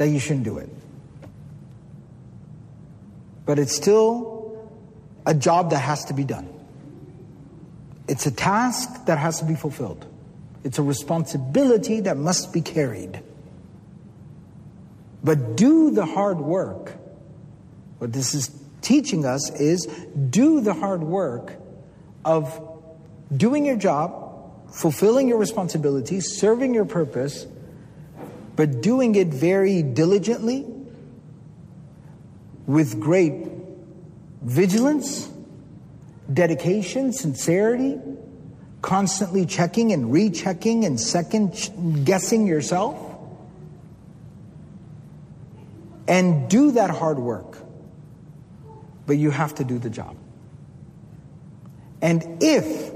that you shouldn't do it. But it's still a job that has to be done. It's a task that has to be fulfilled. It's a responsibility that must be carried. But do the hard work. What this is teaching us is do the hard work of doing your job, fulfilling your responsibilities, serving your purpose, but doing it very diligently, with great vigilance, dedication, sincerity, constantly checking and rechecking and second guessing yourself. And do that hard work. But you have to do the job. And if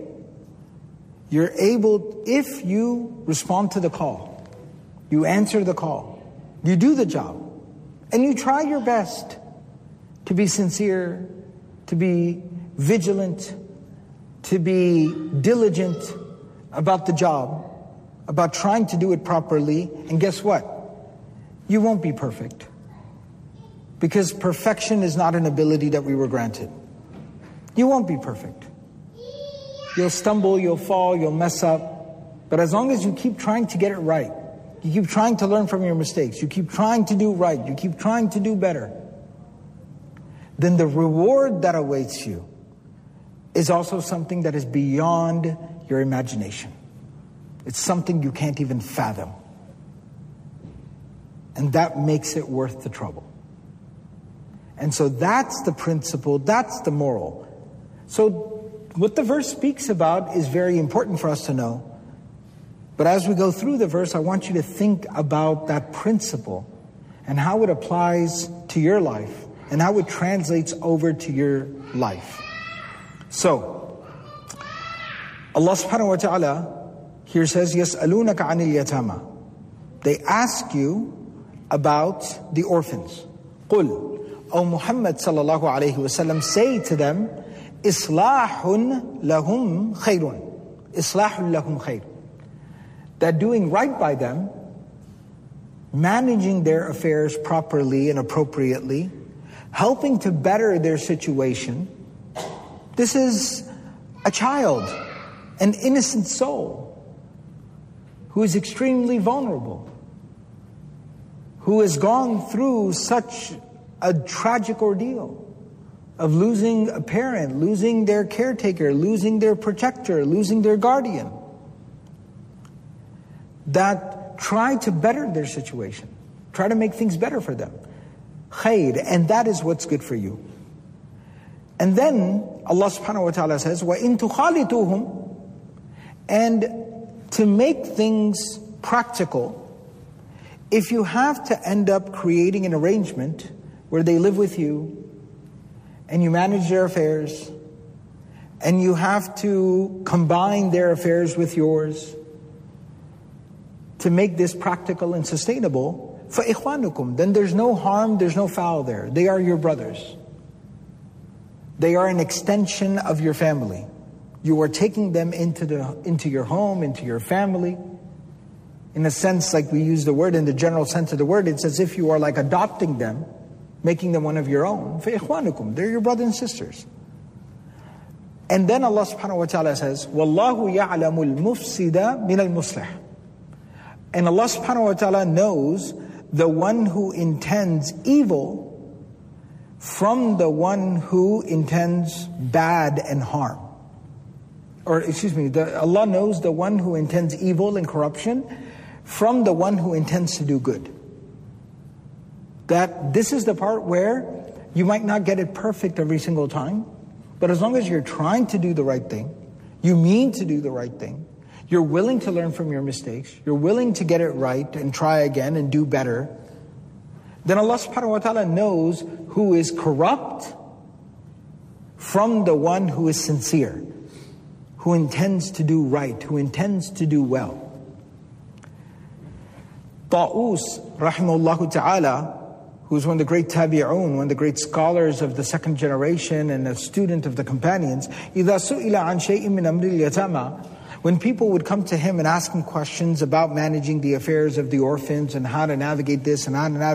you respond to the call, you answer the call, you do the job, and you try your best to be sincere, to be vigilant, to be diligent about the job, about trying to do it properly, and guess what? You won't be perfect. Because perfection is not an ability that we were granted. You won't be perfect. You'll stumble, you'll fall, you'll mess up. But as long as you keep trying to get it right, you keep trying to learn from your mistakes, you keep trying to do right, you keep trying to do better, then the reward that awaits you is also something that is beyond your imagination. It's something you can't even fathom. And that makes it worth the trouble. And so that's the principle, that's the moral. So what the verse speaks about is very important for us to know. But as we go through the verse, I want you to think about that principle and how it applies to your life and how it translates over to your life. So, Allah subhanahu wa ta'ala here says, يَسْأَلُونَكَ عَنِ الْيَتَامَى. They ask you about the orphans. قُلْ, O Muhammad sallallahu alayhi wasallam, say to them, إِصْلَاحٌ لَهُمْ خَيْرٌ. إِصْلَاحٌ لَهُمْ خَيْرٌ. That doing right by them, managing their affairs properly and appropriately, helping to better their situation, this is a child, an innocent soul, who is extremely vulnerable, who has gone through such a tragic ordeal of losing a parent, losing their caretaker, losing their protector, losing their guardian, that try to better their situation, try to make things better for them. Khair, and that is what's good for you. And then Allah subhanahu wa ta'ala says, وَإِن تُخَالِطُوهُمْ. And to make things practical, if you have to end up creating an arrangement where they live with you, and you manage their affairs, and you have to combine their affairs with yours, to make this practical and sustainable, فَإِخْوَانُكُمْ. Then there's no harm, there's no foul there. They are your brothers. They are an extension of your family. You are taking them into your home, into your family. In a sense, like we use the word, in the general sense of the word, it's as if you are like adopting them, making them one of your own. فَإِخْوَانُكُمْ. They're your brothers and sisters. And then Allah subhanahu wa ta'ala says, وَاللَّهُ يَعْلَمُ الْمُفْسِدَ مِنَ الْمُصْلِحِ. And Allah subhanahu wa ta'ala knows the one who intends evil from the one who intends bad and harm. Or Allah knows the one who intends evil and corruption from the one who intends to do good. That this is the part where you might not get it perfect every single time, but as long as you're trying to do the right thing, you mean to do the right thing, you're willing to learn from your mistakes, you're willing to get it right and try again and do better, then Allah subhanahu wa ta'ala knows who is corrupt from the one who is sincere, who intends to do right, who intends to do well. Ta'us, rahimahullah ta'ala, who's one of the great tabi'un, one of the great scholars of the second generation and a student of the companions, إِذَا سُئِلَ عَنْ شَيْءٍ مِّنْ أَمْرِ الْيَتَامَى. When people would come to him and ask him questions about managing the affairs of the orphans and how to navigate this and how to navigate